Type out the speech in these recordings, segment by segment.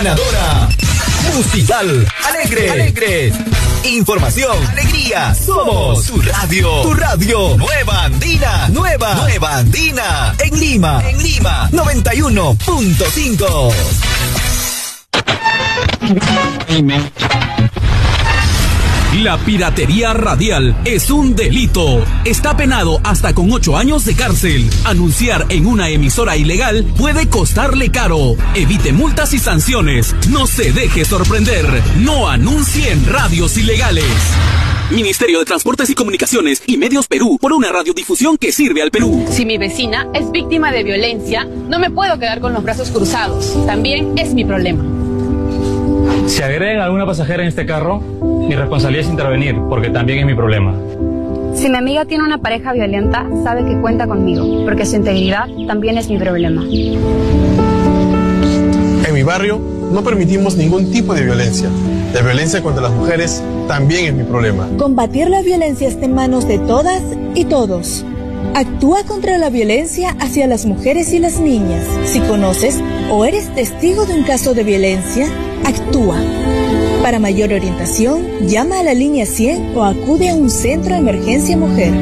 ganadora. Musical, alegre. Información, alegría. Somos tu radio. Nueva Andina. Nueva Andina. En Lima. 91.5. La piratería radial es un delito. Está penado hasta con 8 años de cárcel. Anunciar en una emisora ilegal puede costarle caro. Evite multas y sanciones. No se deje sorprender. No anuncie en radios ilegales. Ministerio de Transportes y Comunicaciones y Medios Perú, por una radiodifusión que sirve al Perú. Si mi vecina es víctima de violencia, no me puedo quedar con los brazos cruzados. También es mi problema. Si agregan a alguna pasajera en este carro, mi responsabilidad es intervenir, porque también es mi problema. Si mi amiga tiene una pareja violenta, sabe que cuenta conmigo, porque su integridad también es mi problema. En mi barrio no permitimos ningún tipo de violencia. La violencia contra las mujeres también es mi problema. Combatir la violencia está en manos de todas y todos. Actúa contra la violencia hacia las mujeres y las niñas. Si conoces o eres testigo de un caso de violencia, actúa. Para mayor orientación, llama a la línea 100 o acude a un centro de emergencia mujer.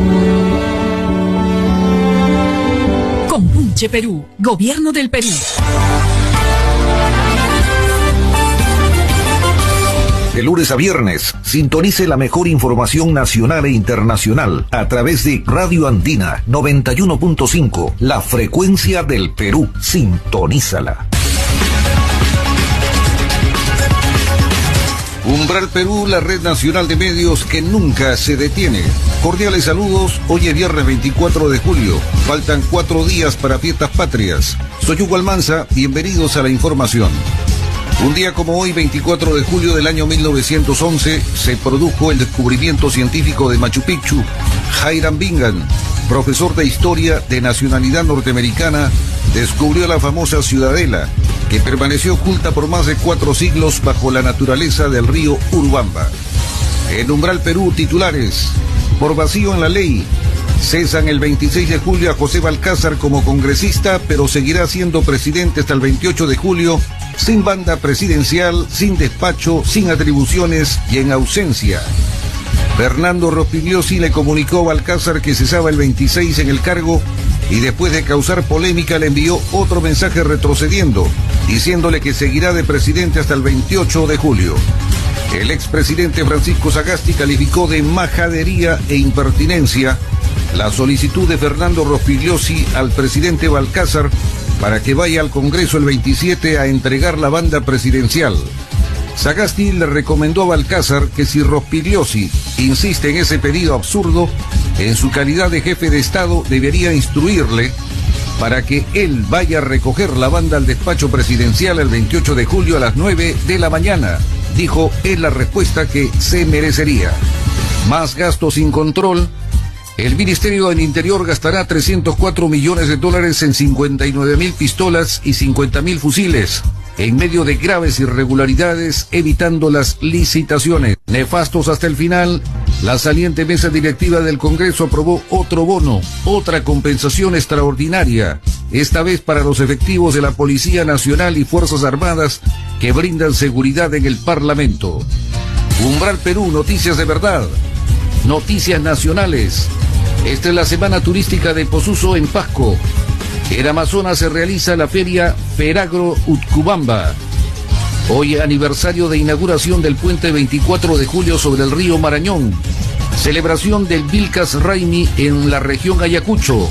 Compunche Perú, Gobierno del Perú. De lunes a viernes, sintonice la mejor información nacional e internacional a través de Radio Andina 91.5, la frecuencia del Perú. Sintonízala. Umbral Perú, la red nacional de medios que nunca se detiene. Cordiales saludos, hoy es viernes 24 de julio. Faltan 4 días para fiestas patrias. Soy Hugo Almanza, bienvenidos a la información. Un día como hoy, 24 de julio del año 1911, se produjo el descubrimiento científico de Machu Picchu. Hiram Bingham, profesor de historia de nacionalidad norteamericana, descubrió la famosa ciudadela, que permaneció oculta por más de 4 siglos bajo la naturaleza del río Urubamba. En Umbral Perú, titulares: por vacío en la ley. Cesan el 26 de julio a José Balcázar como congresista, pero seguirá siendo presidente hasta el 28 de julio, sin banda presidencial, sin despacho, sin atribuciones y en ausencia. Fernando Rospigliosi le comunicó a Balcázar que cesaba el 26 en el cargo y después de causar polémica le envió otro mensaje retrocediendo, diciéndole que seguirá de presidente hasta el 28 de julio. El expresidente Francisco Sagasti calificó de majadería e impertinencia la solicitud de Fernando Rospigliosi al presidente Balcázar para que vaya al Congreso el 27 a entregar la banda presidencial. Sagasti le recomendó a Balcázar que si Rospigliosi insiste en ese pedido absurdo, en su calidad de jefe de Estado debería instruirle para que él vaya a recoger la banda al despacho presidencial el 28 de julio a las 9 de la mañana. Dijo, es la respuesta que se merecería. Más gastos sin control. El Ministerio del Interior gastará 304 millones de dólares en 59.000 pistolas y 50.000 fusiles, en medio de graves irregularidades, evitando las licitaciones. Nefastos hasta el final, la saliente mesa directiva del Congreso aprobó otro bono, otra compensación extraordinaria, esta vez para los efectivos de la Policía Nacional y Fuerzas Armadas que brindan seguridad en el Parlamento. Umbral Perú, noticias de verdad, noticias nacionales. Esta es la semana turística de Posuso en Pasco. En Amazonas se realiza la feria Feragro Utcubamba. Hoy aniversario de inauguración del puente 24 de julio sobre el río Marañón. Celebración del Vilcas Raimi en la región Ayacucho.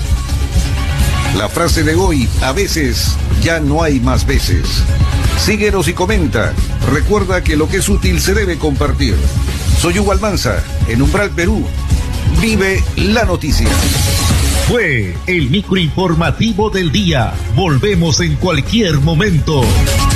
La frase de hoy, a veces ya no hay más veces. Síguenos y comenta. Recuerda que lo que es útil se debe compartir. Soy Hugo Almanza, en Umbral Perú. Vive la noticia. Fue el microinformativo del día. Volvemos en cualquier momento.